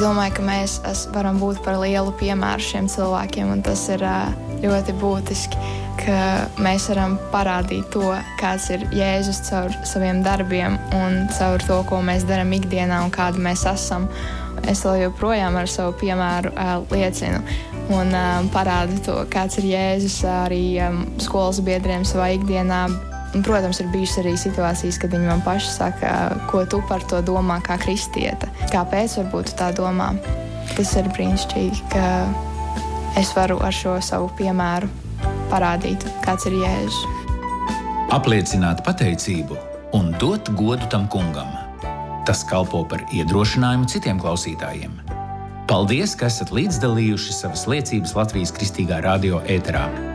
domāju, ka mēs varam būt par lielu piemēru šiem cilvēkiem, un tas ir ļoti būtiski, ka mēs varam parādīt to, kāds ir Jēzus caur saviem darbiem un caur to, ko mēs darām ikdienā un kādi mēs esam. Es vēl joprojām ar savu piemēru liecinu un parādu to, kāds ir Jēzus arī skolas biedriem savā ikdienā. Un, protams, ir bijušas arī situācijas, kad viņi man paši saka, ko tu par to domā kā kristiete. Kāpēc varbūt tu tā domā? Tas ir brīnišķīgi, ka es varu ar šo savu piemēru parādīt, kāds ir Jēzus. Apliecināt pateicību un dot godu tam kungam. Tas kalpo par iedrošinājumu citiem klausītājiem. Paldies, ka esat līdzdalījuši savas liecības Latvijas Kristīgā radio ēterā.